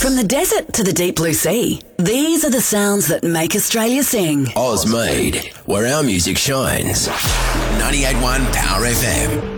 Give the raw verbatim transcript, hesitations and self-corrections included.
From the desert to the deep blue sea, these are the sounds that make Australia sing. Oz Made, where our music shines. ninety-eight point one Power F M.